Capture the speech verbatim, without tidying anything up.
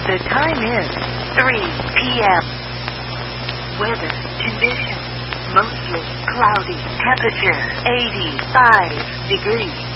The time is three p.m. Weather conditions. Mostly cloudy. Temperature eighty-five degrees.